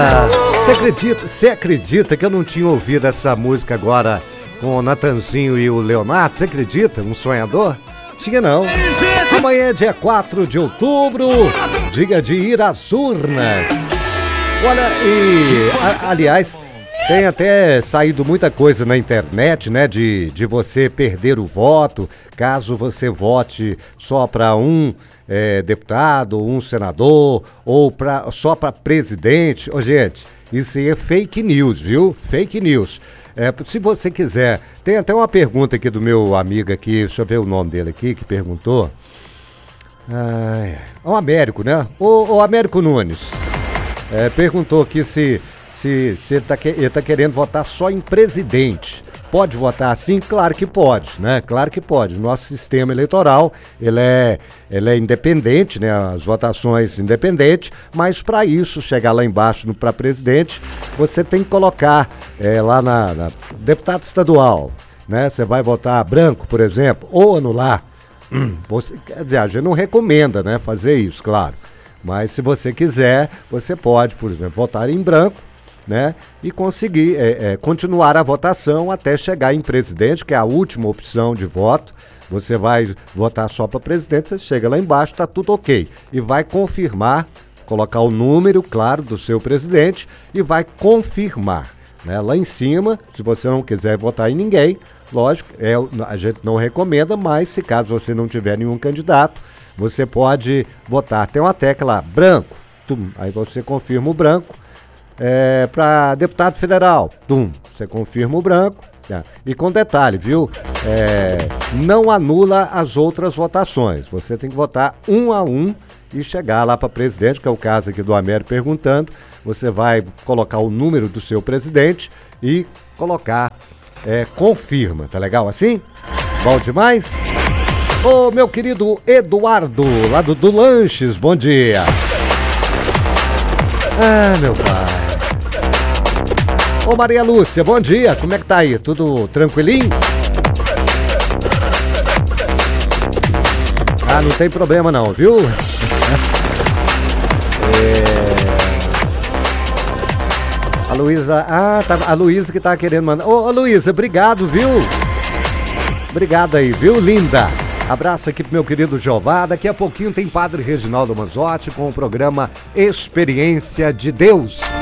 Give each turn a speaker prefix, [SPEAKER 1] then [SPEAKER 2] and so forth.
[SPEAKER 1] Você acredita que eu não tinha ouvido essa música agora com o Natanzinho e o Leonardo? Você acredita? Um sonhador? Tinha não. Amanhã é dia 4 de outubro, dia de ir às urnas. Olha, aliás, tem até saído muita coisa na internet, né, de você perder o voto, caso você vote só para um deputado, um senador, ou só para presidente. Ô, gente, isso aí é fake news, viu? Fake news. Se você quiser, tem até uma pergunta aqui do meu amigo aqui, deixa eu ver o nome dele aqui, que perguntou. É o Américo, né? O Américo Nunes. Perguntou aqui se ele tá querendo votar só em presidente. Pode votar assim? Claro que pode, né? Claro que pode. Nosso sistema eleitoral, ele é independente, né? As votações independentes, mas para isso, chegar lá embaixo para presidente, você tem que colocar lá na deputado estadual, né? Você vai votar branco, por exemplo, ou anular. Quer dizer, a gente não recomenda, né, fazer isso, claro. Mas se você quiser, você pode, por exemplo, votar em branco, né, e conseguir continuar a votação até chegar em presidente, que é a última opção de voto. Você vai votar só para presidente, você chega lá embaixo, tá tudo ok. E vai confirmar, colocar o número, claro, do seu presidente e vai confirmar, né? Lá em cima, se você não quiser votar em ninguém, lógico, a gente não recomenda, mas se caso você não tiver nenhum candidato, você pode votar. Tem uma tecla branco, aí você confirma o branco. Para deputado federal, você confirma o branco. E com detalhe, viu? Não anula as outras votações. Você tem que votar um a um e chegar lá para presidente, que é o caso aqui do Américo perguntando. Você vai colocar o número do seu presidente e colocar confirma. Tá legal assim? Bom demais? Ô, meu querido Eduardo, lá do Lanches, bom dia. Ah, meu pai. Ô, Maria Lúcia, bom dia, como é que tá aí? Tudo tranquilinho? Ah, não tem problema não, viu? A Luísa, a Luísa que tá querendo mandar. Ô, Luísa, obrigado, viu? Obrigado aí, viu, linda? Abraço aqui pro meu querido Jeová. Daqui a pouquinho tem Padre Reginaldo Manzotti com o programa Experiência de Deus.